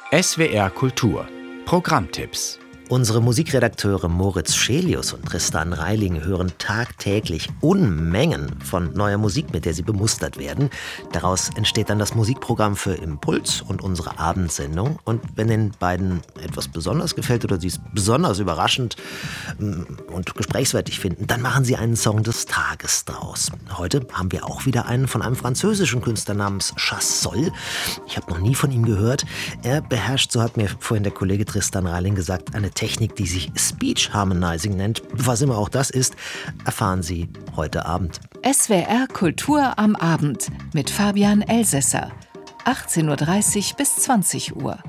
SWR Kultur Programmtipps. Unsere Musikredakteure Moritz Schelius und Tristan Reiling hören tagtäglich Unmengen von neuer Musik, mit der sie bemustert werden. Daraus entsteht dann das Musikprogramm für Impuls und unsere Abendsendung. Und wenn den beiden etwas besonders gefällt oder sie es besonders überraschend und gesprächswertig finden, dann machen sie einen Song des Tages draus. Heute haben wir auch wieder einen von einem französischen Künstler namens Chassol. Ich habe noch nie von ihm gehört. Er beherrscht, so hat mir vorhin der Kollege Tristan Reiling gesagt, eine Technik, die sich Speech Harmonizing nennt. Was immer auch das ist, erfahren Sie heute Abend. SWR Kultur am Abend mit Fabian Elsässer. 18:30 bis 20 Uhr.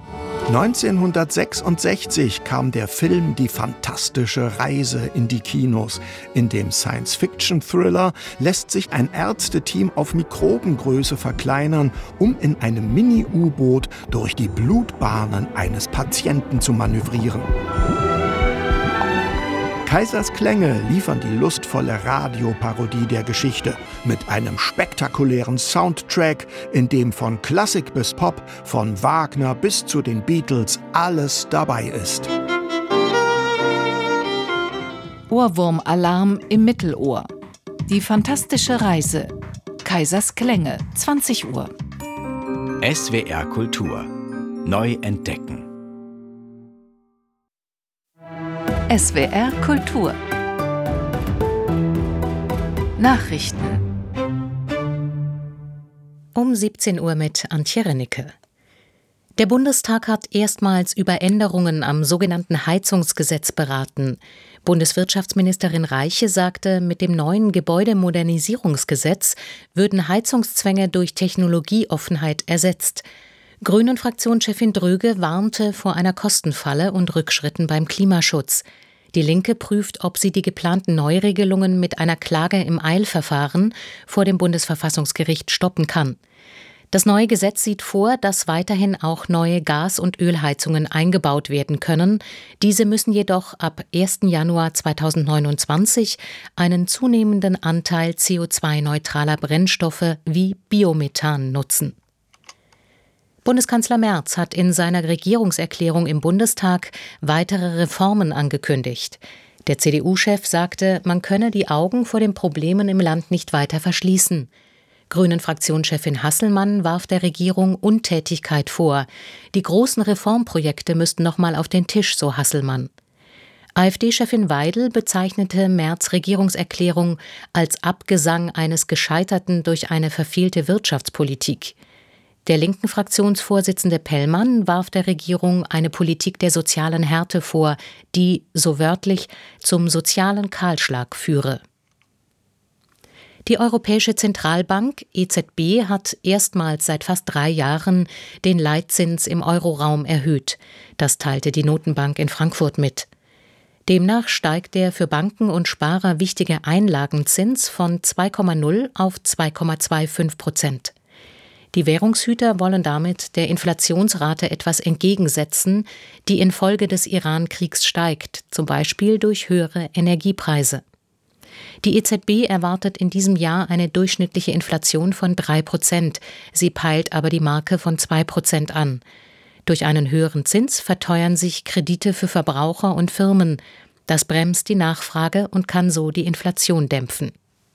1966 kam der Film Die fantastische Reise in die Kinos. In dem Science-Fiction-Thriller lässt sich ein Ärzteteam auf Mikrobengröße verkleinern, um in einem Mini-U-Boot durch die Blutbahnen eines Patienten zu manövrieren. Kaisers Klänge liefern die lustvolle Radioparodie der Geschichte mit einem spektakulären Soundtrack, in dem von Klassik bis Pop, von Wagner bis zu den Beatles alles dabei ist. Ohrwurmalarm im Mittelohr. Die fantastische Reise. Kaisers Klänge, 20 Uhr. SWR Kultur neu entdecken. SWR Kultur. Nachrichten. Um 17 Uhr mit Antje Rennicke. Der Bundestag hat erstmals über Änderungen am sogenannten Heizungsgesetz beraten. Bundeswirtschaftsministerin Reiche sagte, mit dem neuen Gebäudemodernisierungsgesetz würden Heizungszwänge durch Technologieoffenheit ersetzt. Grünen-Fraktionschefin Dröge warnte vor einer Kostenfalle und Rückschritten beim Klimaschutz. Die Linke prüft, ob sie die geplanten Neuregelungen mit einer Klage im Eilverfahren vor dem Bundesverfassungsgericht stoppen kann. Das neue Gesetz sieht vor, dass weiterhin auch neue Gas- und Ölheizungen eingebaut werden können. Diese müssen jedoch ab 1. Januar 2029 einen zunehmenden Anteil CO2-neutraler Brennstoffe wie Biomethan nutzen. Bundeskanzler Merz hat in seiner Regierungserklärung im Bundestag weitere Reformen angekündigt. Der CDU-Chef sagte, man könne die Augen vor den Problemen im Land nicht weiter verschließen. Grünen-Fraktionschefin Hasselmann warf der Regierung Untätigkeit vor. Die großen Reformprojekte müssten noch mal auf den Tisch, so Hasselmann. AfD-Chefin Weidel bezeichnete Merz' Regierungserklärung als Abgesang eines Gescheiterten durch eine verfehlte Wirtschaftspolitik. Der linken Fraktionsvorsitzende Pellmann warf der Regierung eine Politik der sozialen Härte vor, die, so wörtlich, zum sozialen Kahlschlag führe. Die Europäische Zentralbank, EZB, hat erstmals seit fast 3 Jahren den Leitzins im Euroraum erhöht. Das teilte die Notenbank in Frankfurt mit. Demnach steigt der für Banken und Sparer wichtige Einlagenzins von 2,0 auf 2,25%. Die Währungshüter wollen damit der Inflationsrate etwas entgegensetzen, die infolge des Iran-Kriegs steigt, zum Beispiel durch höhere Energiepreise. Die EZB erwartet in diesem Jahr eine durchschnittliche Inflation von 3%. Sie peilt aber die Marke von 2% an. Durch einen höheren Zins verteuern sich Kredite für Verbraucher und Firmen. Das bremst die Nachfrage und kann so die Inflation dämpfen.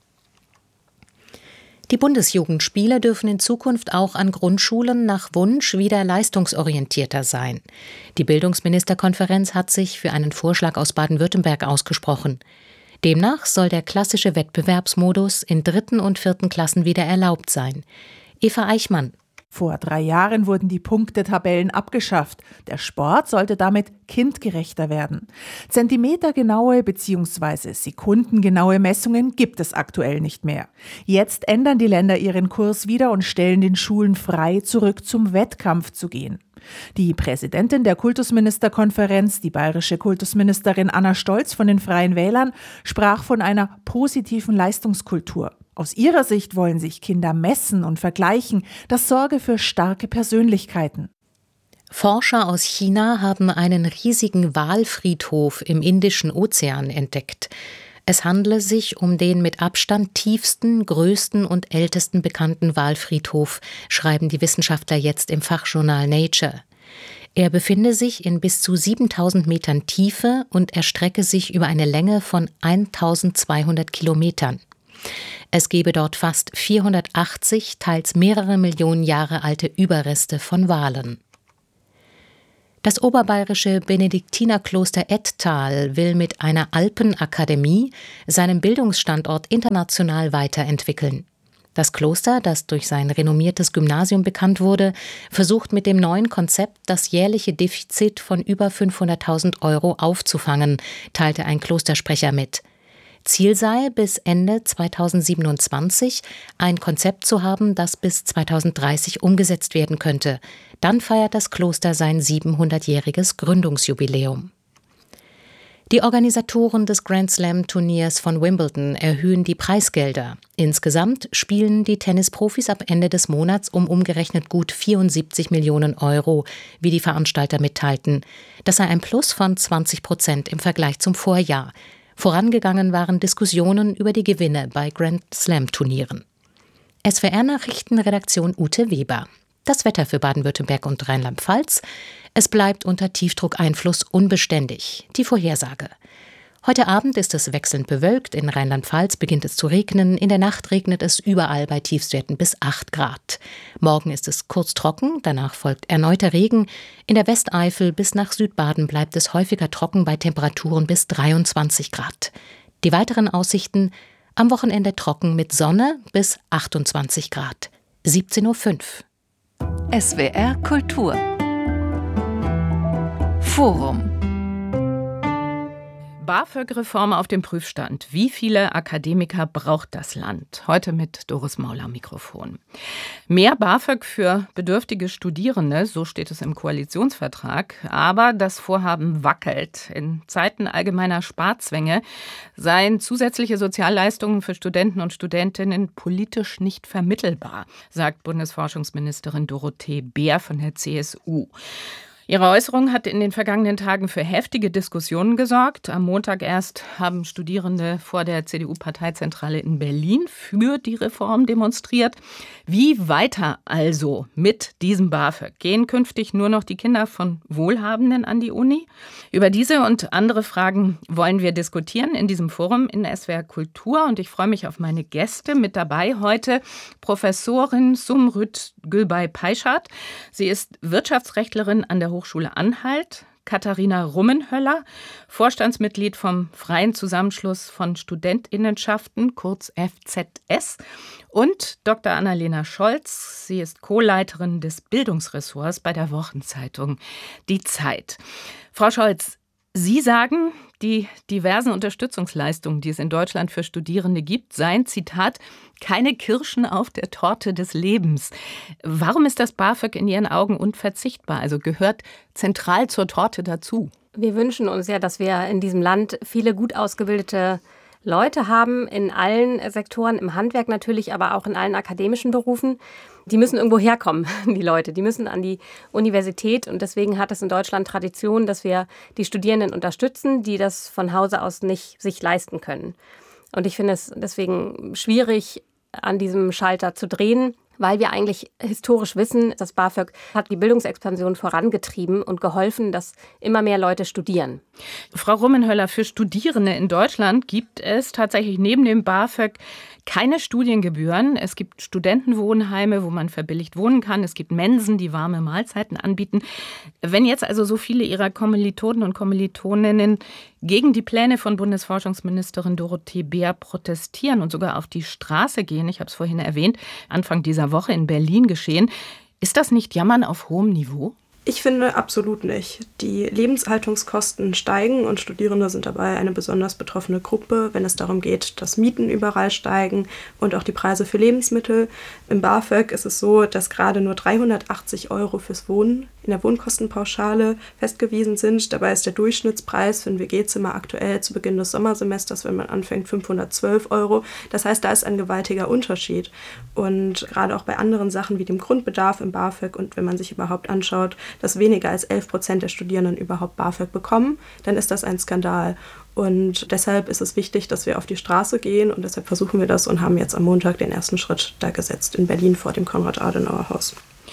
Die Bundesjugendspiele dürfen in Zukunft auch an Grundschulen nach Wunsch wieder leistungsorientierter sein. Die Bildungsministerkonferenz hat sich für einen Vorschlag aus Baden-Württemberg ausgesprochen. Demnach soll der klassische Wettbewerbsmodus in 3. und 4. Klassen wieder erlaubt sein. Eva Eichmann. Vor 3 Jahren wurden die Punktetabellen abgeschafft. Der Sport sollte damit kindgerechter werden. Zentimetergenaue bzw. sekundengenaue Messungen gibt es aktuell nicht mehr. Jetzt ändern die Länder ihren Kurs wieder und stellen den Schulen frei, zurück zum Wettkampf zu gehen. Die Präsidentin der Kultusministerkonferenz, die bayerische Kultusministerin Anna Stolz von den Freien Wählern, sprach von einer positiven Leistungskultur. Aus ihrer Sicht wollen sich Kinder messen und vergleichen. Das sorge für starke Persönlichkeiten. Forscher aus China haben einen riesigen Walfriedhof im Indischen Ozean entdeckt. Es handle sich um den mit Abstand tiefsten, größten und ältesten bekannten Walfriedhof, schreiben die Wissenschaftler jetzt im Fachjournal Nature. Er befinde sich in bis zu 7000 Metern Tiefe und erstrecke sich über eine Länge von 1200 Kilometern. Es gebe dort fast 480, teils mehrere Millionen Jahre alte Überreste von Walen. Das oberbayerische Benediktinerkloster Ettal will mit einer Alpenakademie seinen Bildungsstandort international weiterentwickeln. Das Kloster, das durch sein renommiertes Gymnasium bekannt wurde, versucht mit dem neuen Konzept das jährliche Defizit von über 500.000 € aufzufangen, teilte ein Klostersprecher mit. Ziel sei, bis Ende 2027 ein Konzept zu haben, das bis 2030 umgesetzt werden könnte. Dann feiert das Kloster sein 700-jähriges Gründungsjubiläum. Die Organisatoren des Grand-Slam-Turniers von Wimbledon erhöhen die Preisgelder. Insgesamt spielen die Tennisprofis ab Ende des Monats um umgerechnet gut 74 Millionen €, wie die Veranstalter mitteilten. Das sei ein Plus von 20% im Vergleich zum Vorjahr. Vorangegangen waren Diskussionen über die Gewinne bei Grand-Slam-Turnieren. SWR-Nachrichtenredaktion Ute Weber. Das Wetter für Baden-Württemberg und Rheinland-Pfalz. Es bleibt unter Tiefdruckeinfluss unbeständig. Die Vorhersage. Heute Abend ist es wechselnd bewölkt. In Rheinland-Pfalz beginnt es zu regnen. In der Nacht regnet es überall bei Tiefstwerten bis 8 Grad. Morgen ist es kurz trocken, danach folgt erneuter Regen. In der Westeifel bis nach Südbaden bleibt es häufiger trocken bei Temperaturen bis 23 Grad. Die weiteren Aussichten: am Wochenende trocken mit Sonne bis 28 Grad. 17:05 Uhr. SWR Kultur Forum. BAföG-Reform auf dem Prüfstand. Wie viele Akademiker braucht das Land? Heute mit Doris Mauler am Mikrofon. Mehr BAföG für bedürftige Studierende, so steht es im Koalitionsvertrag. Aber das Vorhaben wackelt. In Zeiten allgemeiner Sparzwänge seien zusätzliche Sozialleistungen für Studenten und Studentinnen politisch nicht vermittelbar, sagt Bundesforschungsministerin Dorothee Bär von der CSU. Ihre Äußerung hat in den vergangenen Tagen für heftige Diskussionen gesorgt. Am Montag erst haben Studierende vor der CDU-Parteizentrale in Berlin für die Reform demonstriert. Wie weiter also mit diesem BAföG? Gehen künftig nur noch die Kinder von Wohlhabenden an die Uni? Über diese und andere Fragen wollen wir diskutieren in diesem Forum in SWR Kultur. Und ich freue mich auf meine Gäste. Mit dabei heute Professorin Sumrüt Gülbay-Peitschardt. Sie ist Wirtschaftsrechtlerin an der Hochschule Anhalt, Katharina Rummenhöller, Vorstandsmitglied vom Freien Zusammenschluss von Studentinnenschaften, kurz FZS, und Dr. Annalena Scholz. Sie ist Co-Leiterin des Bildungsressorts bei der Wochenzeitung Die Zeit. Frau Scholz, Sie sagen, die diversen Unterstützungsleistungen, die es in Deutschland für Studierende gibt, seien, Zitat, keine Kirschen auf der Torte des Lebens. Warum ist das BAföG in Ihren Augen unverzichtbar? Also gehört zentral zur Torte dazu? Wir wünschen uns ja, dass wir in diesem Land viele gut ausgebildete Leute haben, in allen Sektoren, im Handwerk natürlich, aber auch in allen akademischen Berufen. Die müssen irgendwo herkommen, die Leute. Die müssen an die Universität. Und deswegen hat es in Deutschland Tradition, dass wir die Studierenden unterstützen, die das von Hause aus nicht sich leisten können. Und ich finde es deswegen schwierig, an diesem Schalter zu drehen, weil wir eigentlich historisch wissen, das BAföG hat die Bildungsexpansion vorangetrieben und geholfen, dass immer mehr Leute studieren. Frau Rummenhöller, für Studierende in Deutschland gibt es tatsächlich neben dem BAföG keine Studiengebühren. Es gibt Studentenwohnheime, wo man verbilligt wohnen kann. Es gibt Mensen, die warme Mahlzeiten anbieten. Wenn jetzt also so viele Ihrer Kommilitonen und Kommilitoninnen gegen die Pläne von Bundesforschungsministerin Dorothee Bär protestieren und sogar auf die Straße gehen, ich habe es vorhin erwähnt, Anfang dieser Woche in Berlin geschehen, ist das nicht Jammern auf hohem Niveau? Ich finde absolut nicht. Die Lebenshaltungskosten steigen und Studierende sind dabei eine besonders betroffene Gruppe, wenn es darum geht, dass Mieten überall steigen und auch die Preise für Lebensmittel. Im BAföG ist es so, dass gerade nur 380 € fürs Wohnen in der Wohnkostenpauschale festgewiesen sind. Dabei ist der Durchschnittspreis für ein WG-Zimmer aktuell zu Beginn des Sommersemesters, wenn man anfängt, 512 €. Das heißt, da ist ein gewaltiger Unterschied. Und gerade auch bei anderen Sachen wie dem Grundbedarf im BAföG und wenn man sich überhaupt anschaut, dass weniger als 11% der Studierenden überhaupt BAföG bekommen, dann ist das ein Skandal. Und deshalb ist es wichtig, dass wir auf die Straße gehen und deshalb versuchen wir das und haben jetzt am Montag den ersten Schritt da gesetzt in Berlin vor dem Konrad-Adenauer-Haus.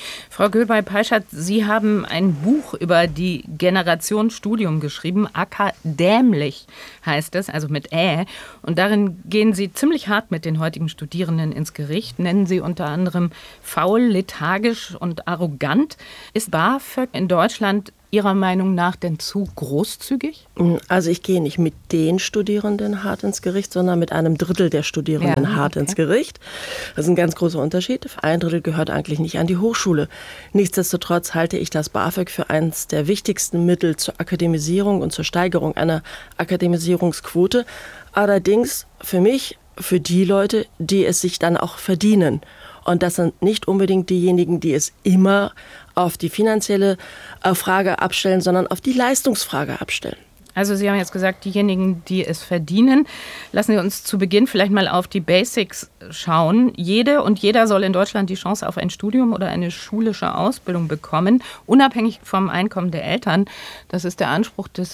Frau Göbel-Peischert, Sie haben ein Buch über die Generation Studium geschrieben. Akadämlich heißt es, also mit Ä. Und darin gehen Sie ziemlich hart mit den heutigen Studierenden ins Gericht. Nennen Sie unter anderem faul, lethargisch und arrogant. Ist BAföG in Deutschland Ihrer Meinung nach denn zu großzügig? Also ich gehe nicht mit den Studierenden hart ins Gericht, sondern mit einem Drittel der Studierenden hart ins Gericht. Das ist ein ganz großer Unterschied. Ein Drittel gehört eigentlich nicht an die Hochschule. Nichtsdestotrotz halte ich das BAföG für eines der wichtigsten Mittel zur Akademisierung und zur Steigerung einer Akademisierungsquote. Allerdings für mich, für die Leute, die es sich dann auch verdienen. Und das sind nicht unbedingt diejenigen, die es immer auf die finanzielle Frage abstellen, sondern auf die Leistungsfrage abstellen. Also Sie haben jetzt gesagt, diejenigen, die es verdienen. Lassen Sie uns zu Beginn vielleicht mal auf die Basics schauen. Jede und jeder soll in Deutschland die Chance auf ein Studium oder eine schulische Ausbildung bekommen, unabhängig vom Einkommen der Eltern. Das ist der Anspruch des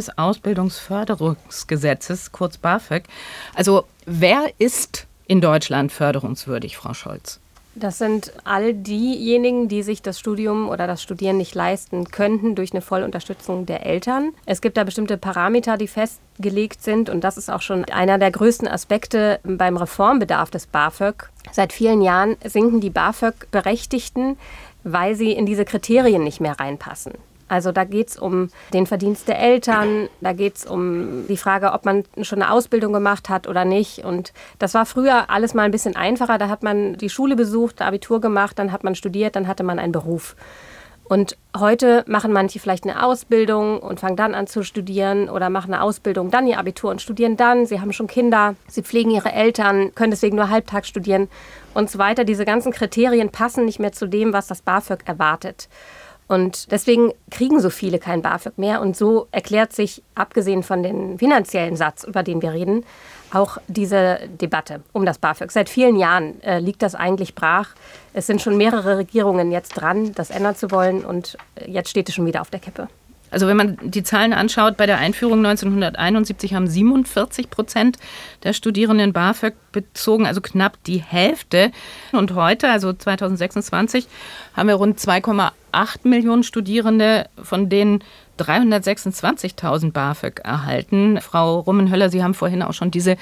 Bundesausbildungsförderungsgesetzes, kurz BAföG. Also wer ist in Deutschland förderungswürdig, Frau Scholz? Das sind all diejenigen, die sich das Studium oder das Studieren nicht leisten könnten durch eine Vollunterstützung der Eltern. Es gibt da bestimmte Parameter, die festgelegt sind, und das ist auch schon einer der größten Aspekte beim Reformbedarf des BAföG. Seit vielen Jahren sinken die BAföG-Berechtigten, weil sie in diese Kriterien nicht mehr reinpassen. Also da geht es um den Verdienst der Eltern, da geht es um die Frage, ob man schon eine Ausbildung gemacht hat oder nicht. Und das war früher alles mal ein bisschen einfacher. Da hat man die Schule besucht, Abitur gemacht, dann hat man studiert, dann hatte man einen Beruf. Und heute machen manche vielleicht eine Ausbildung und fangen dann an zu studieren oder machen eine Ausbildung, dann ihr Abitur und studieren dann. Sie haben schon Kinder, sie pflegen ihre Eltern, können deswegen nur halbtags studieren und so weiter. Diese ganzen Kriterien passen nicht mehr zu dem, was das BAföG erwartet. Und deswegen kriegen so viele kein BAföG mehr. Und so erklärt sich, abgesehen von dem finanziellen Satz, über den wir reden, auch diese Debatte um das BAföG. Seit vielen Jahren liegt das eigentlich brach. Es sind schon mehrere Regierungen jetzt dran, das ändern zu wollen. Und jetzt steht es schon wieder auf der Kippe. Also wenn man die Zahlen anschaut, bei der Einführung 1971 haben 47% der Studierenden BAföG bezogen, also knapp die Hälfte. Und heute, also 2026, haben wir rund 2,8 Millionen Studierende, von denen 326.000 BAföG erhalten. Frau Rummenhöller, Sie haben vorhin auch schon diese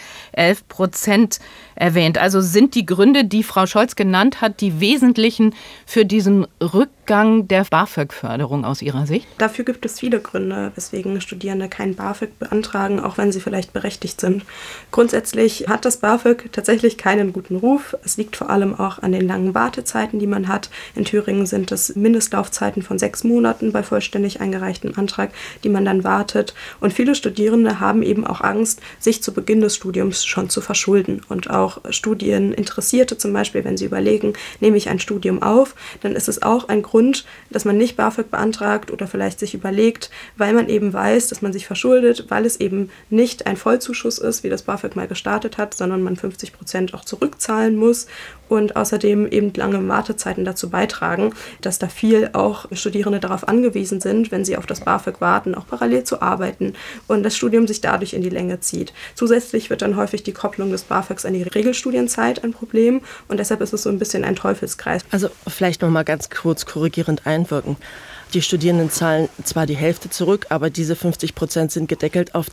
11% erwähnt. Also sind die Gründe, die Frau Scholz genannt hat, die wesentlichen für diesen Rückgang der BAföG-Förderung aus Ihrer Sicht? Dafür gibt es viele Gründe, weswegen Studierende kein BAföG beantragen, auch wenn sie vielleicht berechtigt sind. Grundsätzlich hat das BAföG tatsächlich keinen guten Ruf. Es liegt vor allem auch an den langen Wartezeiten, die man hat. In Thüringen sind es Mindestlaufzeiten von 6 Monaten bei vollständig eingereichtem Antrag, die man dann wartet. Und viele Studierende haben eben auch Angst, sich zu Beginn des Studiums schon zu verschulden. Und auch Studieninteressierte zum Beispiel, wenn sie überlegen, nehme ich ein Studium auf, dann ist es auch ein Grund, dass man nicht BAföG beantragt oder vielleicht sich überlegt, weil man eben weiß, dass man sich verschuldet, weil es eben nicht ein Vollzuschuss ist, wie das BAföG mal gestartet hat, sondern man 50% auch zurückzahlen muss. Und außerdem eben lange Wartezeiten dazu beitragen, dass da viel auch Studierende darauf angewiesen sind, wenn sie auf das BAföG warten, auch parallel zu arbeiten und das Studium sich dadurch in die Länge zieht. Zusätzlich wird dann häufig die Kopplung des BAföGs an die Regelstudienzeit ein Problem und deshalb ist es so ein bisschen ein Teufelskreis. Also vielleicht noch mal ganz kurz korrigierend einwirken. Die Studierenden zahlen zwar die Hälfte zurück, aber diese 50% sind gedeckelt auf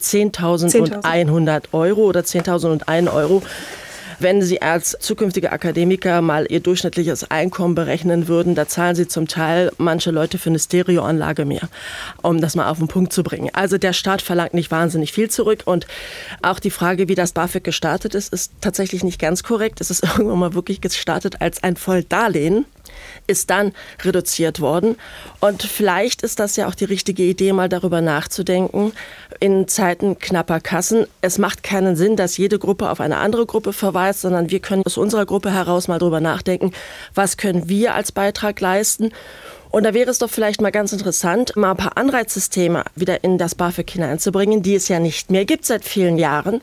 10.100 Euro oder 10.001 Euro. Wenn Sie als zukünftige Akademiker mal Ihr durchschnittliches Einkommen berechnen würden, da zahlen Sie zum Teil manche Leute für eine Stereoanlage mehr, um das mal auf den Punkt zu bringen. Also der Staat verlangt nicht wahnsinnig viel zurück und auch die Frage, wie das BAföG gestartet ist tatsächlich nicht ganz korrekt. Es ist irgendwann mal wirklich gestartet als ein Volldarlehen, ist dann reduziert worden. Und vielleicht ist das ja auch die richtige Idee, mal darüber nachzudenken, in Zeiten knapper Kassen. Es macht keinen Sinn, dass jede Gruppe auf eine andere Gruppe verweist, sondern wir können aus unserer Gruppe heraus mal darüber nachdenken, was können wir als Beitrag leisten. Und da wäre es doch vielleicht mal ganz interessant, mal ein paar Anreizsysteme wieder in das BAföG hineinzubringen, die es ja nicht mehr gibt seit vielen Jahren.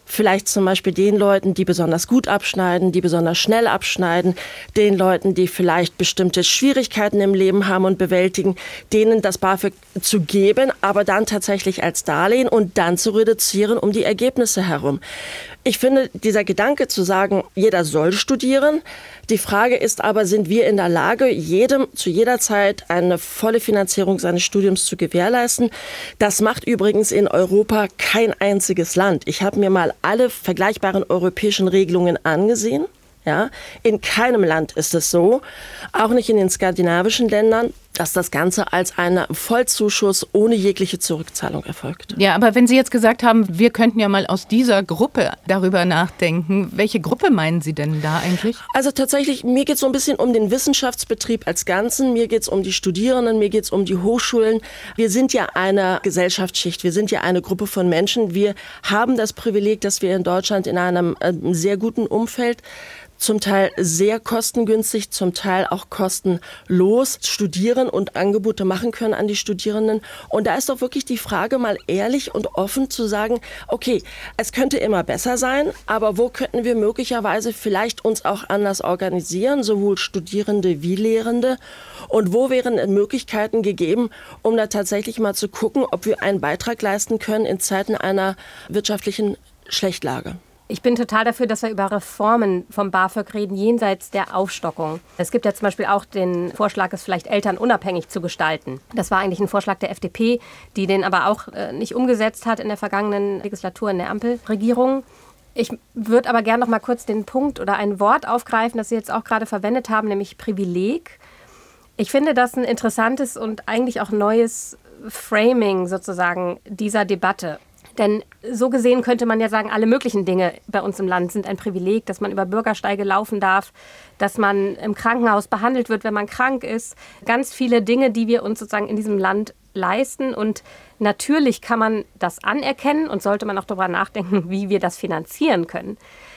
vielleicht zum Beispiel den Leuten, die besonders gut abschneiden, die besonders schnell abschneiden, den Leuten, die vielleicht bestimmte Schwierigkeiten im Leben haben und bewältigen, denen das BAföG zu geben, aber dann tatsächlich als Darlehen und dann zu reduzieren um die Ergebnisse herum. Ich finde, dieser Gedanke zu sagen, jeder soll studieren. Die Frage ist aber, sind wir in der Lage, jedem zu jeder Zeit eine volle Finanzierung seines Studiums zu gewährleisten? Das macht übrigens in Europa kein einziges Land. Ich habe mir mal alle vergleichbaren europäischen Regelungen angesehen. Ja, in keinem Land ist es so, auch nicht in den skandinavischen Ländern, dass das Ganze als ein Vollzuschuss ohne jegliche Zurückzahlung erfolgt. Ja, aber wenn Sie jetzt gesagt haben, wir könnten ja mal aus dieser Gruppe darüber nachdenken, welche Gruppe meinen Sie denn da eigentlich? Also tatsächlich, mir geht es so ein bisschen um den Wissenschaftsbetrieb als Ganzen, mir geht es um die Studierenden, mir geht es um die Hochschulen. Wir sind ja eine Gesellschaftsschicht, wir sind ja eine Gruppe von Menschen. Wir haben das Privileg, dass wir in Deutschland in einem sehr guten Umfeld, zum Teil sehr kostengünstig, zum Teil auch kostenlos studieren und Angebote machen können an die Studierenden. Und da ist doch wirklich die Frage, mal ehrlich und offen zu sagen, okay, es könnte immer besser sein, aber wo könnten wir möglicherweise vielleicht uns auch anders organisieren, sowohl Studierende wie Lehrende? Und wo wären Möglichkeiten gegeben, um da tatsächlich mal zu gucken, ob wir einen Beitrag leisten können in Zeiten einer wirtschaftlichen Schlechtlage? Ich bin total dafür, dass wir über Reformen vom BAföG reden, jenseits der Aufstockung. Es gibt ja zum Beispiel auch den Vorschlag, es vielleicht elternunabhängig zu gestalten. Das war eigentlich ein Vorschlag der FDP, die den aber auch nicht umgesetzt hat in der vergangenen Legislatur in der Ampelregierung. Ich würde aber gerne noch mal kurz den Punkt oder ein Wort aufgreifen, das Sie jetzt auch gerade verwendet haben, nämlich Privileg. Ich finde das ein interessantes und eigentlich auch neues Framing sozusagen dieser Debatte. Denn so gesehen könnte man ja sagen, alle möglichen Dinge bei uns im Land sind ein Privileg, dass man über Bürgersteige laufen darf, dass man im Krankenhaus behandelt wird, wenn man krank ist. Ganz viele Dinge, die wir uns sozusagen in diesem Land leisten. Und natürlich kann man das anerkennen und sollte man auch darüber nachdenken, wie wir das finanzieren können.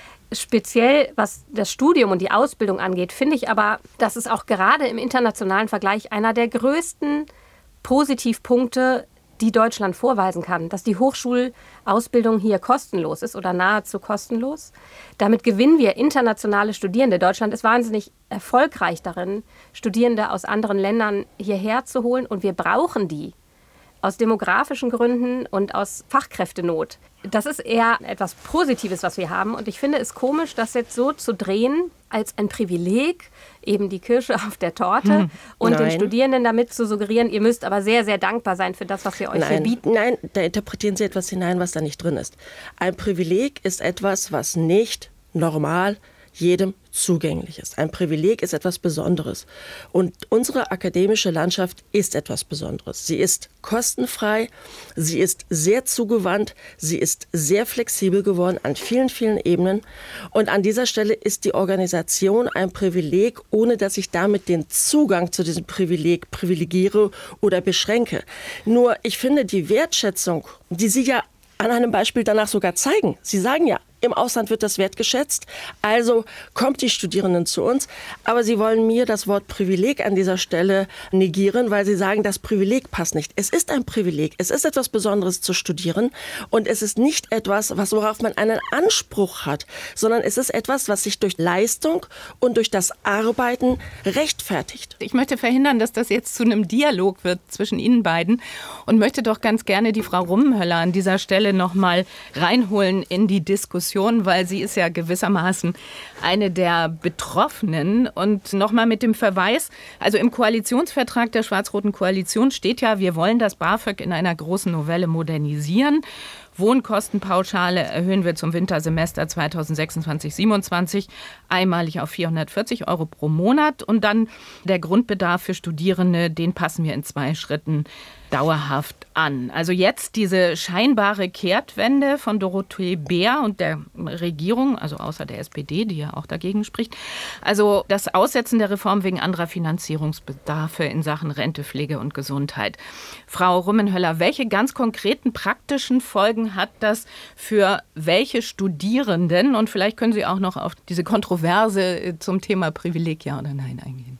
Speziell was das Studium und die Ausbildung angeht, finde ich aber, dass es auch gerade im internationalen Vergleich einer der größten Positivpunkte die Deutschland vorweisen kann, dass die Hochschulausbildung hier kostenlos ist oder nahezu kostenlos. Damit gewinnen wir internationale Studierende. Deutschland ist wahnsinnig erfolgreich darin, Studierende aus anderen Ländern hierher zu holen. Und wir brauchen die aus demografischen Gründen und aus Fachkräftenot. Das ist eher etwas Positives, was wir haben. Und ich finde es komisch, das jetzt so zu drehen, als ein Privileg, eben die Kirsche auf der Torte und den Studierenden damit zu suggerieren, ihr müsst aber sehr, sehr dankbar sein für das, was wir euch hier bieten. Nein, da interpretieren Sie etwas hinein, was da nicht drin ist. Ein Privileg ist etwas, was nicht normal jedem zugänglich ist. Ein Privileg ist etwas Besonderes. Und unsere akademische Landschaft ist etwas Besonderes. Sie ist kostenfrei, sie ist sehr zugewandt, sie ist sehr flexibel geworden an vielen, vielen Ebenen. Und an dieser Stelle ist die Organisation ein Privileg, ohne dass ich damit den Zugang zu diesem Privileg privilegiere oder beschränke. Nur ich finde die Wertschätzung, die Sie ja an einem Beispiel danach sogar zeigen. Sie sagen ja, im Ausland wird das wertgeschätzt, also kommt die Studierenden zu uns. Aber Sie wollen mir das Wort Privileg an dieser Stelle negieren, weil Sie sagen, das Privileg passt nicht. Es ist ein Privileg, es ist etwas Besonderes zu studieren und es ist nicht etwas, worauf man einen Anspruch hat, sondern es ist etwas, was sich durch Leistung und durch das Arbeiten rechtfertigt. Ich möchte verhindern, dass das jetzt zu einem Dialog wird zwischen Ihnen beiden und möchte doch ganz gerne die Frau Rummenhöller an dieser Stelle noch mal reinholen in die Diskussion, weil sie ist ja gewissermaßen eine der Betroffenen. Und nochmal mit dem Verweis, also im Koalitionsvertrag der schwarz-roten Koalition steht ja, wir wollen das BAföG in einer großen Novelle modernisieren. Wohnkostenpauschale erhöhen wir zum Wintersemester 2026/27 einmalig auf 440 € pro Monat. Und dann der Grundbedarf für Studierende, den passen wir in 2 Schritten dauerhaft an. Also jetzt diese scheinbare Kehrtwende von Dorothee Bär und der Regierung, also außer der SPD, die ja auch dagegen spricht. Also das Aussetzen der Reform wegen anderer Finanzierungsbedarfe in Sachen Rente, Pflege und Gesundheit. Frau Rummenhöller, welche ganz konkreten praktischen Folgen hat das für welche Studierenden? Und vielleicht können Sie auch noch auf diese Kontroverse zum Thema Privileg, ja oder nein, eingehen.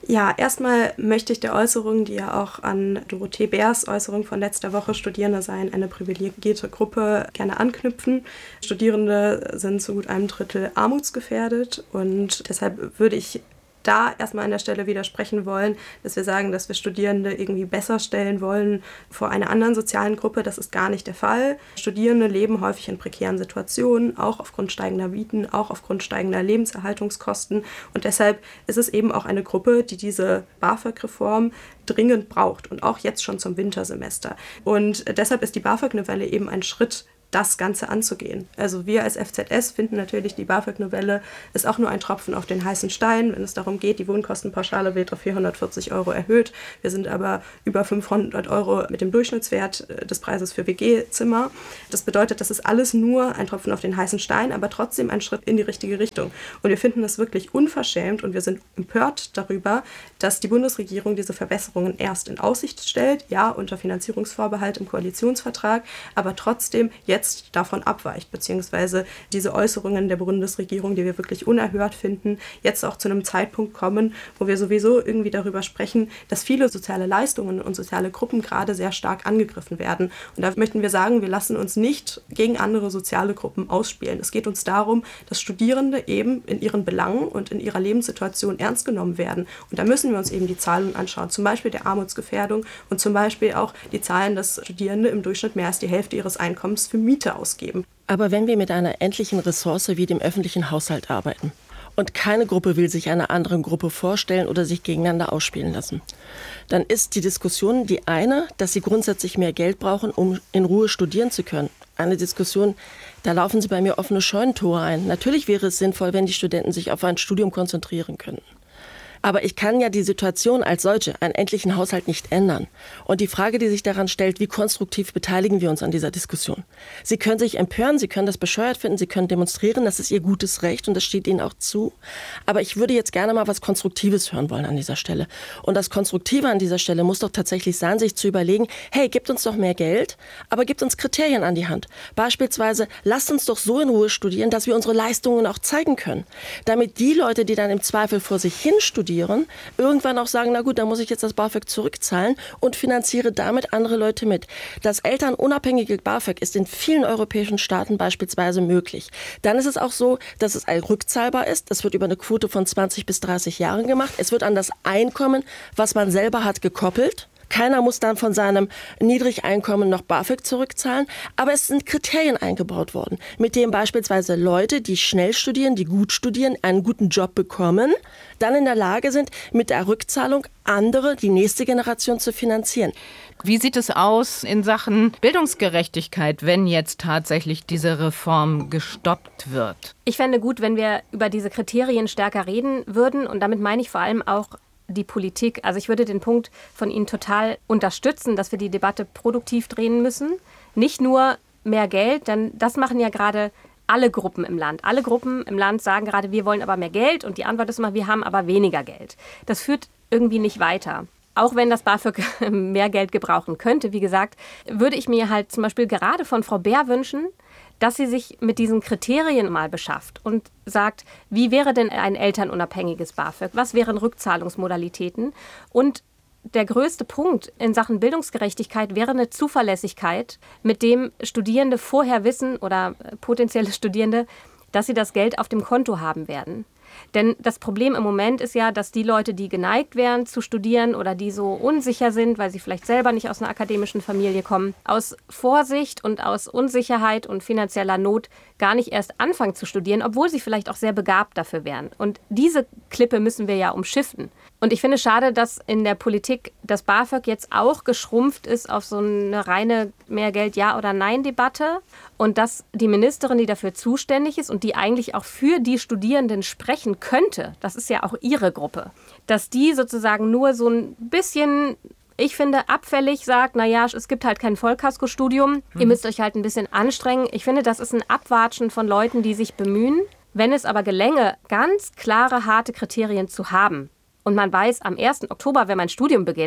Ja, erstmal möchte ich der Äußerung, die ja auch an Dorothee Bärs Äußerung von letzter Woche, Studierende seien eine privilegierte Gruppe, gerne anknüpfen. Studierende sind zu gut einem Drittel armutsgefährdet und deshalb würde ich da erstmal an der Stelle widersprechen wollen, dass wir sagen, dass wir Studierende irgendwie besser stellen wollen vor einer anderen sozialen Gruppe. Das ist gar nicht der Fall. Studierende leben häufig in prekären Situationen, auch aufgrund steigender Mieten, auch aufgrund steigender Lebenserhaltungskosten. Und deshalb ist es eben auch eine Gruppe, die diese BAföG-Reform dringend braucht und auch jetzt schon zum Wintersemester. Und deshalb ist die BAföG-Novelle eben ein Schritt, das Ganze anzugehen. Also wir als FZS finden natürlich, die BAföG-Novelle ist auch nur ein Tropfen auf den heißen Stein, wenn es darum geht, die Wohnkostenpauschale wird auf 440 € erhöht. Wir sind aber über 500 € mit dem Durchschnittswert des Preises für WG-Zimmer. Das bedeutet, das ist alles nur ein Tropfen auf den heißen Stein, aber trotzdem ein Schritt in die richtige Richtung. Und wir finden das wirklich unverschämt und wir sind empört darüber, dass die Bundesregierung diese Verbesserungen erst in Aussicht stellt, ja, unter Finanzierungsvorbehalt im Koalitionsvertrag, aber trotzdem jetzt davon abweicht, beziehungsweise diese Äußerungen der Bundesregierung, die wir wirklich unerhört finden, jetzt auch zu einem Zeitpunkt kommen, wo wir sowieso irgendwie darüber sprechen, dass viele soziale Leistungen und soziale Gruppen gerade sehr stark angegriffen werden. Und da möchten wir sagen, wir lassen uns nicht gegen andere soziale Gruppen ausspielen. Es geht uns darum, dass Studierende eben in ihren Belangen und in ihrer Lebenssituation ernst genommen werden. Und da müssen wir uns eben die Zahlen anschauen, zum Beispiel der Armutsgefährdung und zum Beispiel auch die Zahlen, dass Studierende im Durchschnitt mehr als die Hälfte ihres Einkommens für Miete ausgeben. Aber wenn wir mit einer endlichen Ressource wie dem öffentlichen Haushalt arbeiten und keine Gruppe will sich einer anderen Gruppe vorstellen oder sich gegeneinander ausspielen lassen, dann ist die Diskussion die eine, dass sie grundsätzlich mehr Geld brauchen, um in Ruhe studieren zu können. Eine Diskussion, da laufen sie bei mir offene Scheunentore ein. Natürlich wäre es sinnvoll, wenn die Studenten sich auf ein Studium konzentrieren könnten. Aber ich kann ja die Situation als solche, einen endlichen Haushalt, nicht ändern. Und die Frage, die sich daran stellt, wie konstruktiv beteiligen wir uns an dieser Diskussion? Sie können sich empören, Sie können das bescheuert finden, Sie können demonstrieren, das ist Ihr gutes Recht und das steht Ihnen auch zu. Aber ich würde jetzt gerne mal was Konstruktives hören wollen an dieser Stelle. Und das Konstruktive an dieser Stelle muss doch tatsächlich sein, sich zu überlegen, hey, gebt uns doch mehr Geld, aber gebt uns Kriterien an die Hand. Beispielsweise, lasst uns doch so in Ruhe studieren, dass wir unsere Leistungen auch zeigen können. Damit die Leute, die dann im Zweifel vor sich hin studieren, irgendwann auch sagen, na gut, dann muss ich jetzt das BAföG zurückzahlen und finanziere damit andere Leute mit. Das elternunabhängige BAföG ist in vielen europäischen Staaten beispielsweise möglich. Dann ist es auch so, dass es rückzahlbar ist. Es wird über eine Quote von 20 bis 30 Jahren gemacht. Es wird an das Einkommen, was man selber hat, gekoppelt. Keiner muss dann von seinem Niedrigeinkommen noch BAföG zurückzahlen. Aber es sind Kriterien eingebaut worden, mit denen beispielsweise Leute, die schnell studieren, die gut studieren, einen guten Job bekommen, dann in der Lage sind, mit der Rückzahlung andere, die nächste Generation zu finanzieren. Wie sieht es aus in Sachen Bildungsgerechtigkeit, wenn jetzt tatsächlich diese Reform gestoppt wird? Ich fände gut, wenn wir über diese Kriterien stärker reden würden. Und damit meine ich vor allem auch die Politik. Also ich würde den Punkt von Ihnen total unterstützen, dass wir die Debatte produktiv drehen müssen. Nicht nur mehr Geld, denn das machen ja gerade alle Gruppen im Land. Alle Gruppen im Land sagen gerade, wir wollen aber mehr Geld. Und die Antwort ist immer, wir haben aber weniger Geld. Das führt irgendwie nicht weiter. Auch wenn das BAföG mehr Geld gebrauchen könnte, wie gesagt, würde ich mir halt zum Beispiel gerade von Frau Bär wünschen, dass sie sich mit diesen Kriterien mal beschafft und sagt, wie wäre denn ein elternunabhängiges BAföG? Was wären Rückzahlungsmodalitäten? Und der größte Punkt in Sachen Bildungsgerechtigkeit wäre eine Zuverlässigkeit, mit dem Studierende vorher wissen oder potenzielle Studierende, dass sie das Geld auf dem Konto haben werden. Denn das Problem im Moment ist ja, dass die Leute, die geneigt wären zu studieren oder die so unsicher sind, weil sie vielleicht selber nicht aus einer akademischen Familie kommen, aus Vorsicht und aus Unsicherheit und finanzieller Not gar nicht erst anfangen zu studieren, obwohl sie vielleicht auch sehr begabt dafür wären. Und diese Klippe müssen wir ja umschiffen. Und ich finde schade, dass in der Politik das BAföG jetzt auch geschrumpft ist auf so eine reine Mehr-Geld-Ja- oder Nein-Debatte und dass die Ministerin, die dafür zuständig ist und die eigentlich auch für die Studierenden sprechen könnte, das ist ja auch ihre Gruppe, dass die sozusagen nur so ein bisschen, ich finde, abfällig sagt, naja, es gibt halt kein Vollkaskostudium, ihr müsst euch halt ein bisschen anstrengen. Ich finde, das ist ein Abwatschen von Leuten, die sich bemühen. Wenn es aber gelänge, ganz klare, harte Kriterien zu haben, und man weiß, am 1. Oktober, wenn mein Studium beginnt,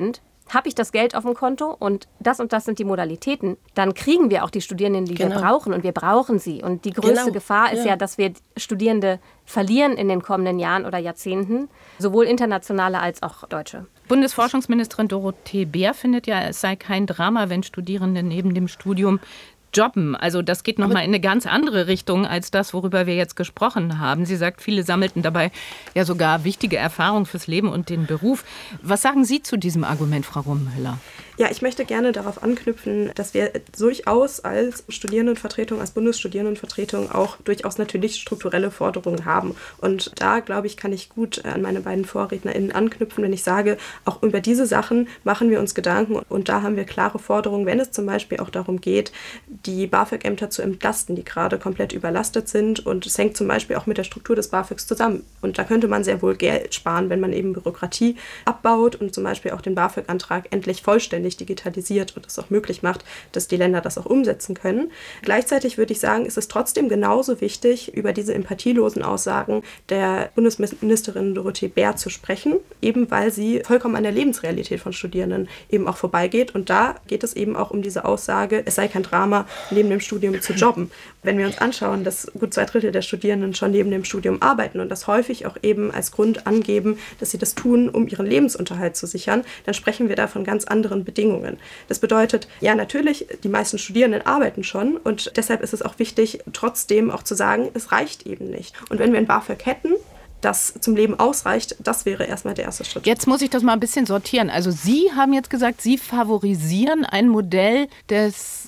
habe ich das Geld auf dem Konto und das sind die Modalitäten, dann kriegen wir auch die Studierenden, die wir brauchen, und wir brauchen sie. Und die größte Gefahr ist ja, dass wir Studierende verlieren in den kommenden Jahren oder Jahrzehnten, sowohl internationale als auch deutsche. Bundesforschungsministerin Dorothee Bär findet ja, es sei kein Drama, wenn Studierende neben dem Studium jobben. Also das geht nochmal in eine ganz andere Richtung als das, worüber wir jetzt gesprochen haben. Sie sagt, viele sammelten dabei ja sogar wichtige Erfahrungen fürs Leben und den Beruf. Was sagen Sie zu diesem Argument, Frau Rummenhöller? Ja, ich möchte gerne darauf anknüpfen, dass wir durchaus als Studierendenvertretung, als Bundesstudierendenvertretung auch durchaus natürlich strukturelle Forderungen haben. Und da, glaube ich, kann ich gut an meine beiden VorrednerInnen anknüpfen, wenn ich sage, auch über diese Sachen machen wir uns Gedanken. Und da haben wir klare Forderungen, wenn es zum Beispiel auch darum geht, die BAföG-Ämter zu entlasten, die gerade komplett überlastet sind. Und es hängt zum Beispiel auch mit der Struktur des BAföGs zusammen. Und da könnte man sehr wohl Geld sparen, wenn man eben Bürokratie abbaut und zum Beispiel auch den BAföG-Antrag endlich vollständig digitalisiert und es auch möglich macht, dass die Länder das auch umsetzen können. Gleichzeitig würde ich sagen, ist es trotzdem genauso wichtig, über diese empathielosen Aussagen der Bundesministerin Dorothee Bär zu sprechen, eben weil sie vollkommen an der Lebensrealität von Studierenden eben auch vorbeigeht. Und da geht es eben auch um diese Aussage, es sei kein Drama, neben dem Studium zu jobben. Wenn wir uns anschauen, dass gut 2/3 der Studierenden schon neben dem Studium arbeiten und das häufig auch eben als Grund angeben, dass sie das tun, um ihren Lebensunterhalt zu sichern, dann sprechen wir da von ganz anderen Bedingungen. Das bedeutet, ja natürlich, die meisten Studierenden arbeiten schon und deshalb ist es auch wichtig, trotzdem auch zu sagen, es reicht eben nicht. Und wenn wir ein BAföG hätten, das zum Leben ausreicht, das wäre erstmal der erste Schritt. Jetzt muss ich das mal ein bisschen sortieren. Also Sie haben jetzt gesagt, Sie favorisieren ein Modell des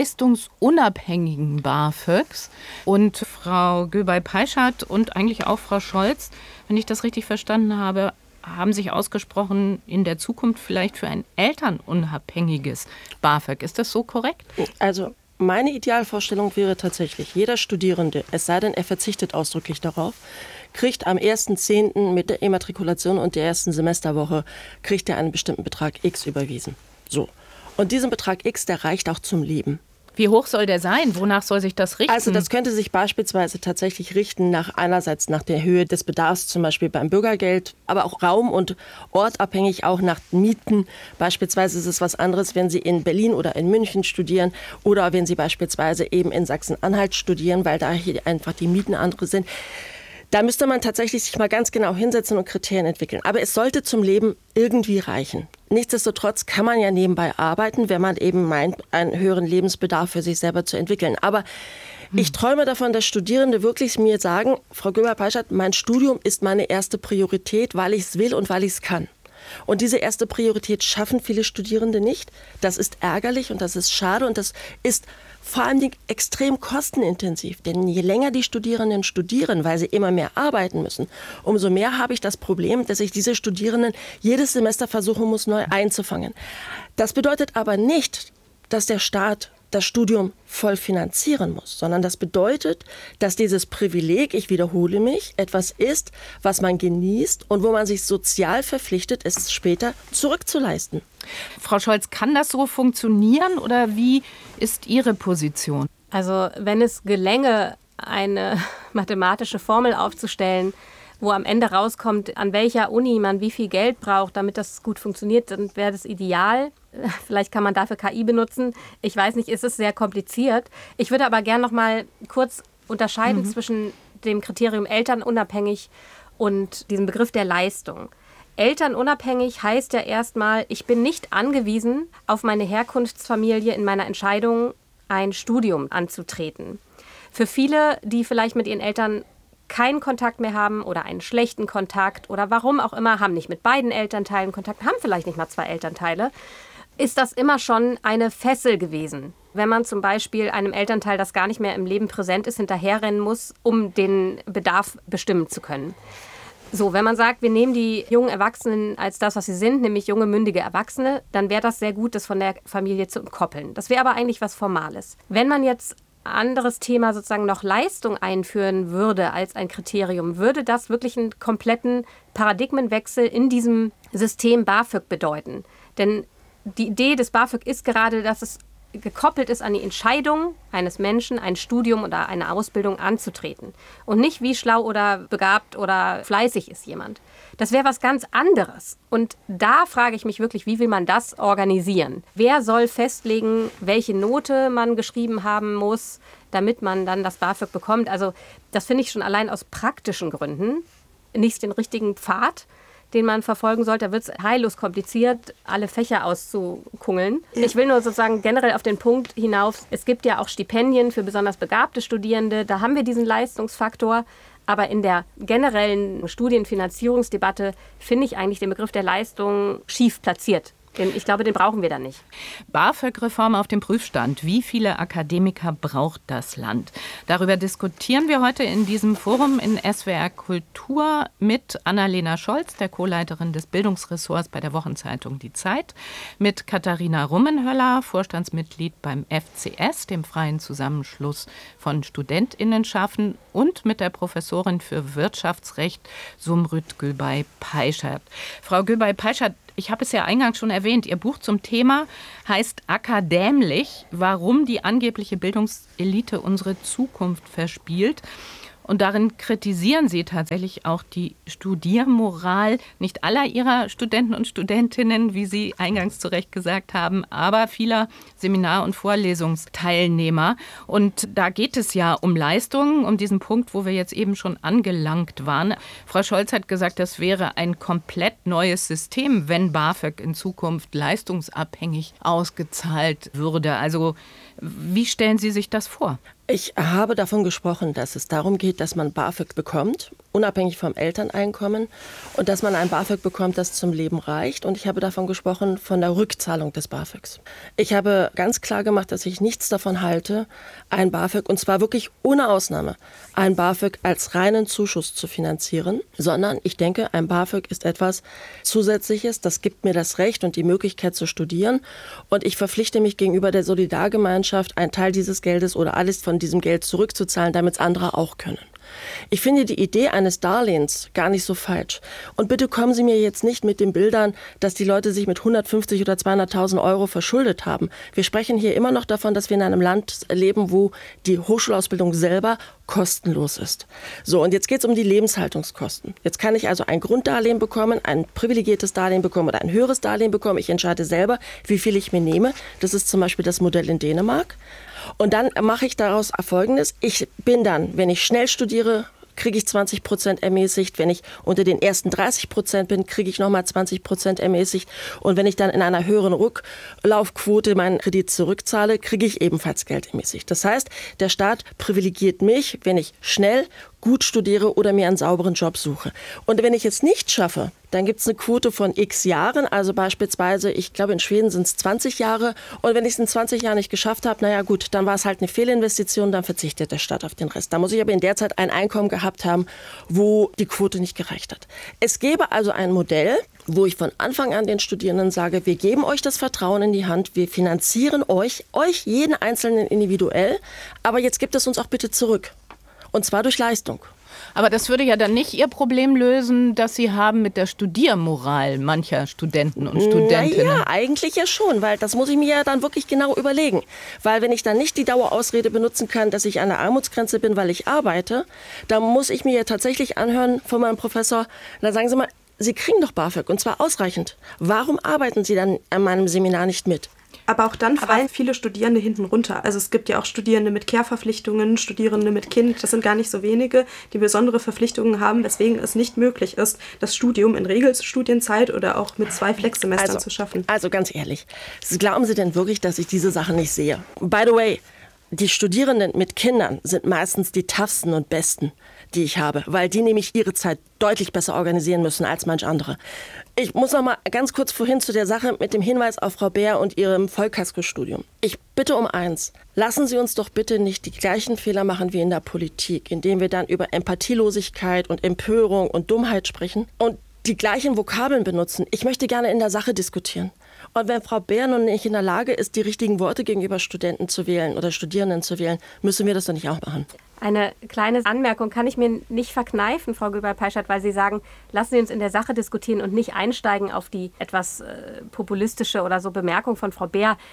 leistungsunabhängigen BAföGs. Und Frau Göbel-Peischert und eigentlich auch Frau Scholz, wenn ich das richtig verstanden habe, haben sich ausgesprochen, in der Zukunft vielleicht für ein elternunabhängiges BAföG. Ist das so korrekt? Also meine Idealvorstellung wäre tatsächlich, jeder Studierende, es sei denn, er verzichtet ausdrücklich darauf, kriegt am 1.10. mit der Immatrikulation und der ersten Semesterwoche, kriegt er einen bestimmten Betrag X überwiesen. So. Und diesen Betrag X, der reicht auch zum Leben. Wie hoch soll der sein? Wonach soll sich das richten? Also das könnte sich beispielsweise tatsächlich richten einerseits nach der Höhe des Bedarfs, zum Beispiel beim Bürgergeld, aber auch raum- und ortabhängig auch nach Mieten. Beispielsweise ist es was anderes, wenn Sie in Berlin oder in München studieren oder wenn Sie beispielsweise eben in Sachsen-Anhalt studieren, weil da hier einfach die Mieten andere sind. Da müsste man tatsächlich sich mal ganz genau hinsetzen und Kriterien entwickeln. Aber es sollte zum Leben irgendwie reichen. Nichtsdestotrotz kann man ja nebenbei arbeiten, wenn man eben meint, einen höheren Lebensbedarf für sich selber zu entwickeln. Aber ich träume davon, dass Studierende wirklich mir sagen, Frau Göbel-Peischert, mein Studium ist meine erste Priorität, weil ich es will und weil ich es kann. Und diese erste Priorität schaffen viele Studierende nicht. Das ist ärgerlich und das ist schade und das ist vor allem extrem kostenintensiv. Denn je länger die Studierenden studieren, weil sie immer mehr arbeiten müssen, umso mehr habe ich das Problem, dass ich diese Studierenden jedes Semester versuchen muss, neu einzufangen. Das bedeutet aber nicht, dass der Staat das Studium voll finanzieren muss, sondern das bedeutet, dass dieses Privileg, ich wiederhole mich, etwas ist, was man genießt und wo man sich sozial verpflichtet, es später zurückzuleisten. Frau Scholz, kann das so funktionieren oder wie ist Ihre Position? Also wenn es gelänge, eine mathematische Formel aufzustellen, wo am Ende rauskommt, an welcher Uni man wie viel Geld braucht, damit das gut funktioniert, dann wäre das ideal. Vielleicht kann man dafür KI benutzen. Ich weiß nicht, ist es sehr kompliziert. Ich würde aber gerne noch mal kurz unterscheiden zwischen dem Kriterium elternunabhängig und diesem Begriff der Leistung. Elternunabhängig heißt ja erstmal, ich bin nicht angewiesen auf meine Herkunftsfamilie in meiner Entscheidung, ein Studium anzutreten. Für viele, die vielleicht mit ihren Eltern keinen Kontakt mehr haben oder einen schlechten Kontakt oder warum auch immer, haben nicht mit beiden Elternteilen Kontakt, haben vielleicht nicht mal 2 Elternteile, ist das immer schon eine Fessel gewesen. Wenn man zum Beispiel einem Elternteil, das gar nicht mehr im Leben präsent ist, hinterherrennen muss, um den Bedarf bestimmen zu können. So, wenn man sagt, wir nehmen die jungen Erwachsenen als das, was sie sind, nämlich junge, mündige Erwachsene, dann wäre das sehr gut, das von der Familie zu entkoppeln. Das wäre aber eigentlich was Formales. Wenn man jetzt anderes Thema sozusagen noch Leistung einführen würde als ein Kriterium, würde das wirklich einen kompletten Paradigmenwechsel in diesem System BAföG bedeuten. Denn die Idee des BAföG ist gerade, dass es gekoppelt ist an die Entscheidung eines Menschen, ein Studium oder eine Ausbildung anzutreten. Und nicht, wie schlau oder begabt oder fleißig ist jemand. Das wäre was ganz anderes. Und da frage ich mich wirklich, wie will man das organisieren? Wer soll festlegen, welche Note man geschrieben haben muss, damit man dann das BAföG bekommt? Also das finde ich schon allein aus praktischen Gründen nicht den richtigen Pfad, den man verfolgen sollte. Da wird es heillos kompliziert, alle Fächer auszukungeln. Ja. Ich will nur sozusagen generell auf den Punkt hinauf, es gibt ja auch Stipendien für besonders begabte Studierende, da haben wir diesen Leistungsfaktor. Aber in der generellen Studienfinanzierungsdebatte finde ich eigentlich den Begriff der Leistung schief platziert. Ich glaube, den brauchen wir dann nicht. BAföG-Reform auf dem Prüfstand. Wie viele Akademiker braucht das Land? Darüber diskutieren wir heute in diesem Forum in SWR Kultur mit Annalena Scholz, der Co-Leiterin des Bildungsressorts bei der Wochenzeitung Die Zeit, mit Katharina Rummenhöller, Vorstandsmitglied beim FCS, dem Freien Zusammenschluss von StudentInnenschaften, und mit der Professorin für Wirtschaftsrecht Zumrüt Gülbay-Peischert. Frau Gülbay-Peischert, ich habe es ja eingangs schon erwähnt, Ihr Buch zum Thema heißt Akadämlich, warum die angebliche Bildungselite unsere Zukunft verspielt. Und darin kritisieren Sie tatsächlich auch die Studiermoral, nicht aller Ihrer Studenten und Studentinnen, wie Sie eingangs zu Recht gesagt haben, aber vieler Seminar- und Vorlesungsteilnehmer. Und da geht es ja um Leistungen, um diesen Punkt, wo wir jetzt eben schon angelangt waren. Frau Scholz hat gesagt, das wäre ein komplett neues System, wenn BAföG in Zukunft leistungsabhängig ausgezahlt würde. Also wie stellen Sie sich das vor? Ich habe davon gesprochen, dass es darum geht, dass man BAföG bekommt, unabhängig vom Elterneinkommen, und dass man ein BAföG bekommt, das zum Leben reicht. Und ich habe davon gesprochen, von der Rückzahlung des BAföGs. Ich habe ganz klar gemacht, dass ich nichts davon halte, ein BAföG, und zwar wirklich ohne Ausnahme, ein BAföG als reinen Zuschuss zu finanzieren, sondern ich denke, ein BAföG ist etwas Zusätzliches, das gibt mir das Recht und die Möglichkeit zu studieren. Und ich verpflichte mich gegenüber der Solidargemeinschaft, einen Teil dieses Geldes oder alles von diesem Geld zurückzuzahlen, damit es andere auch können. Ich finde die Idee eines Darlehens gar nicht so falsch. Und bitte kommen Sie mir jetzt nicht mit den Bildern, dass die Leute sich mit 150 oder 200.000 Euro verschuldet haben. Wir sprechen hier immer noch davon, dass wir in einem Land leben, wo die Hochschulausbildung selber kostenlos ist. So, und jetzt geht es um die Lebenshaltungskosten. Jetzt kann ich also ein Grunddarlehen bekommen, ein privilegiertes Darlehen bekommen oder ein höheres Darlehen bekommen. Ich entscheide selber, wie viel ich mir nehme. Das ist zum Beispiel das Modell in Dänemark. Und dann mache ich daraus Folgendes. Ich bin dann, wenn ich schnell studiere, kriege ich 20% ermäßigt. Wenn ich unter den ersten 30% bin, kriege ich nochmal 20% ermäßigt. Und wenn ich dann in einer höheren Rücklaufquote meinen Kredit zurückzahle, kriege ich ebenfalls Geld ermäßigt. Das heißt, der Staat privilegiert mich, wenn ich schnell gut studiere oder mir einen sauberen Job suche. Und wenn ich es nicht schaffe, dann gibt es eine Quote von x Jahren, also beispielsweise, ich glaube in Schweden sind es 20 Jahre. Und wenn ich es in 20 Jahren nicht geschafft habe, naja gut, dann war es halt eine Fehlinvestition, dann verzichtet der Staat auf den Rest. Da muss ich aber in der Zeit ein Einkommen gehabt haben, wo die Quote nicht gereicht hat. Es gäbe also ein Modell, wo ich von Anfang an den Studierenden sage, wir geben euch das Vertrauen in die Hand, wir finanzieren euch jeden Einzelnen individuell, aber jetzt gebt es uns auch bitte zurück. Und zwar durch Leistung. Aber das würde ja dann nicht Ihr Problem lösen, das Sie haben mit der Studiermoral mancher Studenten und Studentinnen. Ja, eigentlich ja schon, weil das muss ich mir ja dann wirklich genau überlegen. Weil wenn ich dann nicht die Dauerausrede benutzen kann, dass ich an der Armutsgrenze bin, weil ich arbeite, dann muss ich mir ja tatsächlich anhören von meinem Professor, dann sagen Sie mal, Sie kriegen doch BAföG und zwar ausreichend. Warum arbeiten Sie dann an meinem Seminar nicht mit? Aber auch dann fallen viele Studierende hinten runter. Also es gibt ja auch Studierende mit Care-Verpflichtungen, Studierende mit Kind. Das sind gar nicht so wenige, die besondere Verpflichtungen haben, weswegen es nicht möglich ist, das Studium in Regelstudienzeit oder auch mit 2 Flexsemestern zu schaffen. Also ganz ehrlich, glauben Sie denn wirklich, dass ich diese Sachen nicht sehe? By the way, die Studierenden mit Kindern sind meistens die toughsten und besten, die ich habe, weil die nämlich ihre Zeit deutlich besser organisieren müssen als manch andere. Ich muss noch mal ganz kurz vorhin zu der Sache mit dem Hinweis auf Frau Beer und ihrem Vollkaskostudium. Ich bitte um eins. Lassen Sie uns doch bitte nicht die gleichen Fehler machen wie in der Politik, indem wir dann über Empathielosigkeit und Empörung und Dummheit sprechen und die gleichen Vokabeln benutzen. Ich möchte gerne in der Sache diskutieren. Und wenn Frau Beer nun nicht in der Lage ist, die richtigen Worte gegenüber Studenten zu wählen oder Studierenden zu wählen, müssen wir das doch nicht auch machen. Eine kleine Anmerkung kann ich mir nicht verkneifen, Frau Gülbay-Peischert, weil Sie sagen, lassen Sie uns in der Sache diskutieren und nicht einsteigen auf die etwas populistische oder so Bemerkung von Frau Beer.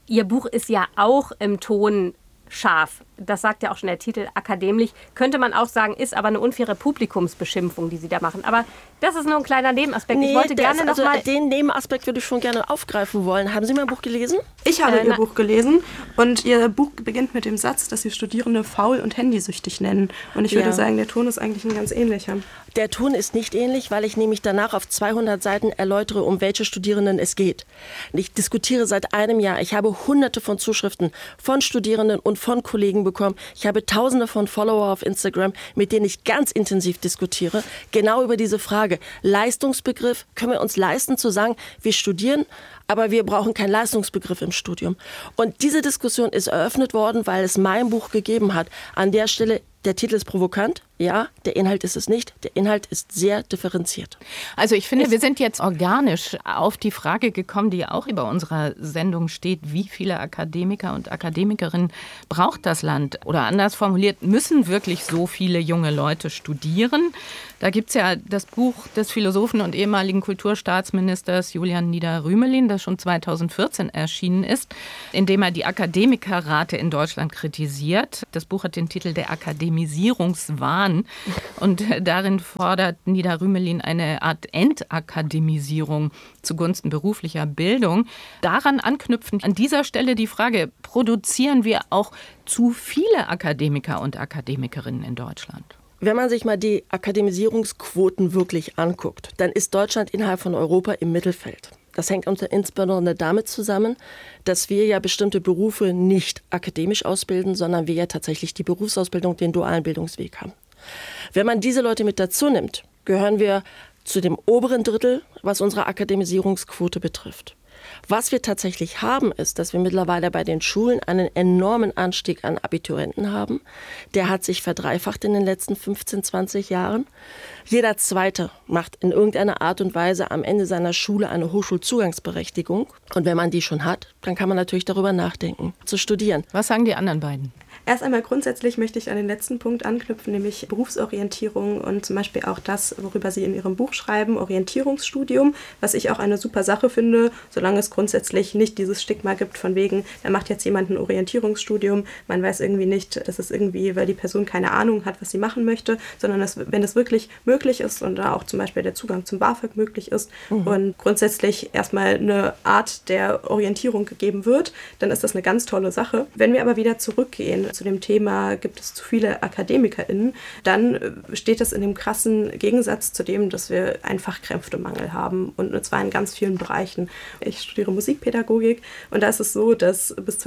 Ihr Buch ist ja auch im Ton scharf. Das sagt ja auch schon der Titel, akademisch. Könnte man auch sagen, ist aber eine unfaire Publikumsbeschimpfung, die Sie da machen. Aber das ist nur ein kleiner Nebenaspekt. Ich wollte gerne noch mal den Nebenaspekt würde ich schon gerne aufgreifen wollen. Haben Sie mein Buch gelesen? Ich habe Ihr Buch gelesen und Ihr Buch beginnt mit dem Satz, dass Sie Studierende faul und handysüchtig nennen. Und ich würde sagen, der Ton ist eigentlich ein ganz ähnlicher. Der Ton ist nicht ähnlich, weil ich nämlich danach auf 200 Seiten erläutere, um welche Studierenden es geht. Ich diskutiere seit einem Jahr. Ich habe hunderte von Zuschriften von Studierenden und von Kollegen bekommen. Ich habe tausende von Follower auf Instagram, mit denen ich ganz intensiv diskutiere, genau über diese Frage. Leistungsbegriff, können wir uns leisten zu sagen, wir studieren, aber wir brauchen keinen Leistungsbegriff im Studium. Und diese Diskussion ist eröffnet worden, weil es mein Buch gegeben hat. An der Stelle, der Titel ist provokant, ja, der Inhalt ist es nicht. Der Inhalt ist sehr differenziert. Also ich finde, wir sind jetzt organisch auf die Frage gekommen, die auch über unserer Sendung steht, wie viele Akademiker und Akademikerinnen braucht das Land? Oder anders formuliert, müssen wirklich so viele junge Leute studieren? Da gibt es ja das Buch des Philosophen und ehemaligen Kulturstaatsministers Julian Nieder-Rümelin, das schon 2014 erschienen ist, in dem er die Akademikerrate in Deutschland kritisiert. Das Buch hat den Titel Der Akademisierungswahn. Und darin fordert Nieder-Rümelin eine Art Entakademisierung zugunsten beruflicher Bildung. Daran anknüpfend an dieser Stelle die Frage, produzieren wir auch zu viele Akademiker und Akademikerinnen in Deutschland? Wenn man sich mal die Akademisierungsquoten wirklich anguckt, dann ist Deutschland innerhalb von Europa im Mittelfeld. Das hängt insbesondere damit zusammen, dass wir ja bestimmte Berufe nicht akademisch ausbilden, sondern wir ja tatsächlich die Berufsausbildung, den dualen Bildungsweg haben. Wenn man diese Leute mit dazu nimmt, gehören wir zu dem oberen Drittel, was unsere Akademisierungsquote betrifft. Was wir tatsächlich haben, ist, dass wir mittlerweile bei den Schulen einen enormen Anstieg an Abiturienten haben. Der hat sich verdreifacht in den letzten 15, 20 Jahren. Jeder Zweite macht in irgendeiner Art und Weise am Ende seiner Schule eine Hochschulzugangsberechtigung. Und wenn man die schon hat, dann kann man natürlich darüber nachdenken, zu studieren. Was sagen die anderen beiden? Erst einmal grundsätzlich möchte ich an den letzten Punkt anknüpfen, nämlich Berufsorientierung und zum Beispiel auch das, worüber Sie in Ihrem Buch schreiben, Orientierungsstudium, was ich auch eine super Sache finde, solange es grundsätzlich nicht dieses Stigma gibt von wegen, da macht jetzt jemand ein Orientierungsstudium, man weiß irgendwie nicht, dass es irgendwie, weil die Person keine Ahnung hat, was sie machen möchte, sondern wenn es wirklich möglich ist und da auch zum Beispiel der Zugang zum BAföG möglich ist und grundsätzlich erstmal eine Art der Orientierung gegeben wird, dann ist das eine ganz tolle Sache. Wenn wir aber wieder zurückgehen zu dem Thema, gibt es zu viele AkademikerInnen, dann steht das in dem krassen Gegensatz zu dem, dass wir einen Fachkräftemangel haben und zwar in ganz vielen Bereichen. Ich studiere Musikpädagogik und da ist es so, dass bis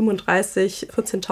2035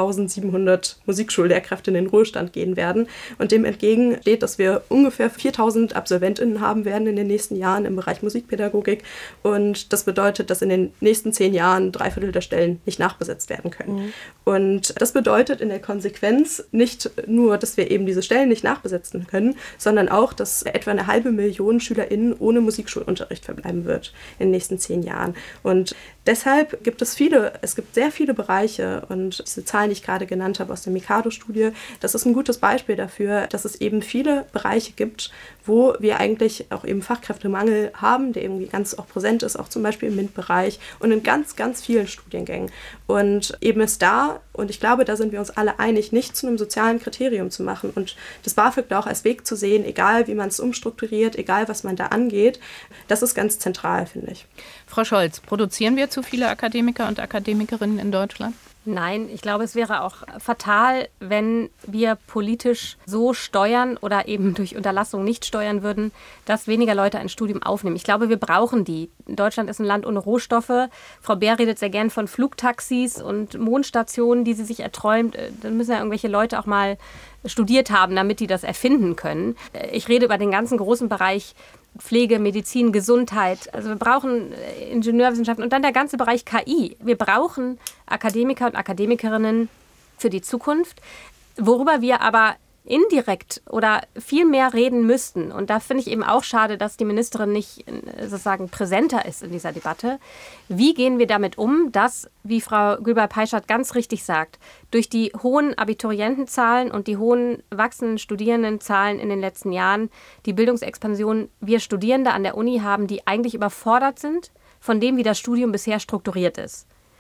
14.700 Musikschullehrkräfte in den Ruhestand gehen werden und dem entgegen steht, dass wir ungefähr 4.000 AbsolventInnen haben werden in den nächsten Jahren im Bereich Musikpädagogik und das bedeutet, dass in den nächsten 10 Jahren 3/4 der Stellen nicht nachbesetzt werden können. Und das bedeutet in der Konsequenz nicht nur, dass wir eben diese Stellen nicht nachbesetzen können, sondern auch, dass etwa 500.000 SchülerInnen ohne Musikschulunterricht verbleiben wird in den nächsten 10 Jahren. Und deshalb gibt es sehr viele Bereiche und diese Zahlen, die ich gerade genannt habe aus der Mikado-Studie, das ist ein gutes Beispiel dafür, dass es eben viele Bereiche gibt, wo wir eigentlich auch eben Fachkräftemangel haben, der irgendwie ganz auch präsent ist, auch zum Beispiel im MINT-Bereich und in ganz, ganz vielen Studiengängen. Und eben ist da, und ich glaube, da sind wir uns alle einig, nicht zu einem sozialen Kriterium zu machen und das BAföG da auch als Weg zu sehen, egal wie man es umstrukturiert, egal was man da angeht, das ist ganz zentral, finde ich. Frau Scholz, produzieren wir zu viele Akademiker und Akademikerinnen in Deutschland? Nein, ich glaube, es wäre auch fatal, wenn wir politisch so steuern oder eben durch Unterlassung nicht steuern würden, dass weniger Leute ein Studium aufnehmen. Ich glaube, wir brauchen die. Deutschland ist ein Land ohne Rohstoffe. Frau Beer redet sehr gern von Flugtaxis und Mondstationen, die sie sich erträumt. Dann müssen ja irgendwelche Leute auch mal studiert haben, damit die das erfinden können. Ich rede über den ganzen großen Bereich Pflege, Medizin, Gesundheit. Also wir brauchen Ingenieurwissenschaften und dann der ganze Bereich KI. Wir brauchen Akademiker und Akademikerinnen für die Zukunft, worüber wir aber indirekt oder viel mehr reden müssten. Und da finde ich eben auch schade, dass die Ministerin nicht sozusagen präsenter ist in dieser Debatte. Wie gehen wir damit um, dass, wie Frau Gülbey-Peischert ganz richtig sagt, durch die hohen Abiturientenzahlen und die hohen wachsenden Studierendenzahlen in den letzten Jahren die Bildungsexpansion wir Studierende an der Uni haben, die eigentlich überfordert sind von dem, wie das Studium bisher strukturiert ist.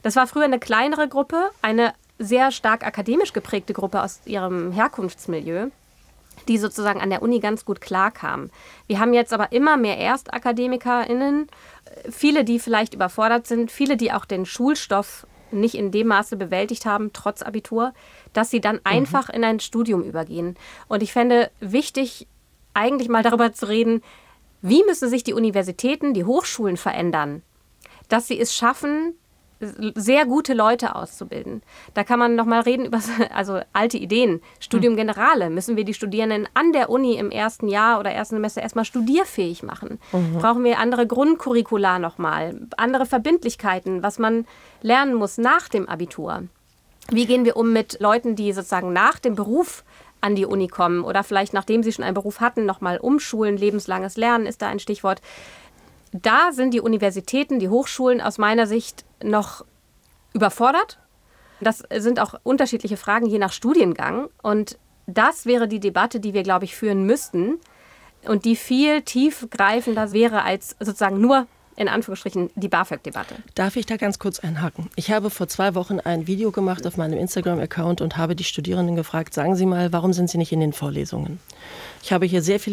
Das war früher eine kleinere Gruppe, eine sehr stark akademisch geprägte Gruppe aus ihrem Herkunftsmilieu, die sozusagen an der Uni ganz gut klarkamen. Wir haben jetzt aber immer mehr ErstakademikerInnen, viele, die vielleicht überfordert sind, viele, die auch den Schulstoff nicht in dem Maße bewältigt haben, trotz Abitur, dass sie dann einfach in ein Studium übergehen. Und ich fände wichtig, eigentlich mal darüber zu reden, wie müssen sich die Universitäten, die Hochschulen verändern, dass sie es schaffen, sehr gute Leute auszubilden. Da kann man nochmal reden über alte Ideen. Studium Generale. Müssen wir die Studierenden an der Uni im ersten Jahr oder ersten Semester erstmal studierfähig machen? Brauchen wir andere Grundcurricula nochmal? Andere Verbindlichkeiten, was man lernen muss nach dem Abitur? Wie gehen wir um mit Leuten, die sozusagen nach dem Beruf an die Uni kommen oder vielleicht nachdem sie schon einen Beruf hatten, nochmal umschulen? Lebenslanges Lernen ist da ein Stichwort. Da sind die Universitäten, die Hochschulen aus meiner Sicht noch überfordert. Das sind auch unterschiedliche Fragen je nach Studiengang. Und das wäre die Debatte, die wir, glaube ich, führen müssten und die viel tiefgreifender wäre als sozusagen nur, in Anführungsstrichen, die BAföG-Debatte. Darf ich da ganz kurz einhaken? Ich habe vor 2 Wochen ein Video gemacht auf meinem Instagram-Account und habe die Studierenden gefragt, sagen Sie mal, warum sind Sie nicht in den Vorlesungen? Ich habe hier sehr viele